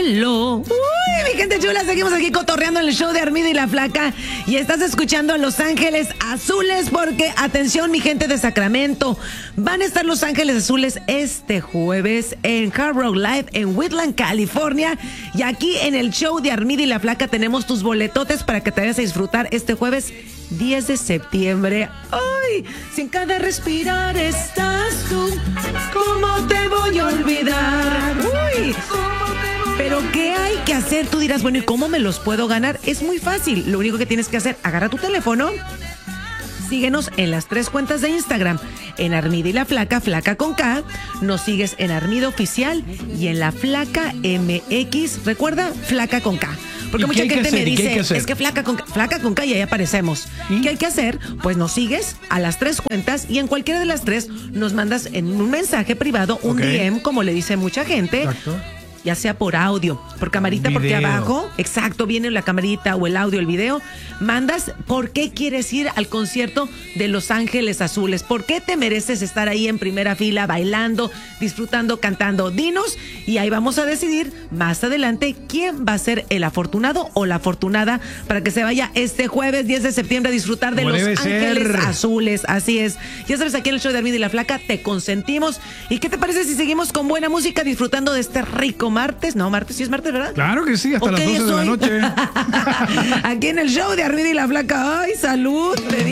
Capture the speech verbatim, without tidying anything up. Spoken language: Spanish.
cielo. Uy, mi gente chula, seguimos aquí cotorreando en el show de Armida y la Flaca. Y estás escuchando a Los Ángeles Azules porque, atención, mi gente de Sacramento, van a estar Los Ángeles Azules este jueves en Hard Rock Live en Whitland, California. Y aquí en el show de Armida y la Flaca tenemos tus boletotes para que te vayas a disfrutar este jueves diez de septiembre. ¡Ay! Si en cada respirar estás tú, ¿cómo te voy a olvidar? ¡Uy! Pero ¿qué hay que hacer? Tú dirás, bueno, ¿y cómo me los puedo ganar? Es muy fácil. Lo único que tienes que hacer, agarra tu teléfono, síguenos en las tres cuentas de Instagram, en Armida y la Flaca, Flaca con K, nos sigues en Armida Oficial y en la Flaca M X, recuerda, Flaca con K. Porque mucha gente me dice, es que flaca con, flaca con K y ahí aparecemos. ¿Sí? ¿Qué hay que hacer? Pues nos sigues a las tres cuentas y en cualquiera de las tres nos mandas en un mensaje privado, un okay. D M, como le dice mucha gente. Exacto. Ya sea por audio, por camarita, porque abajo, exacto, viene la camarita o el audio, el video, mandas por qué quieres ir al concierto de Los Ángeles Azules, por qué te mereces estar ahí en primera fila, bailando, disfrutando, cantando. Dinos y ahí vamos a decidir más adelante quién va a ser el afortunado o la afortunada para que se vaya este jueves diez de septiembre a disfrutar de Los Ángeles ser. Azules. Así es. Ya sabes, aquí en el show de Armida y la Flaca te consentimos. ¿Y qué te parece si seguimos con buena música disfrutando de este rico martes? No, martes, sí es martes, ¿verdad? Claro que sí, hasta okay, las doce de la noche. Aquí en el show de Armida y la Flaca. ¡Ay, salud!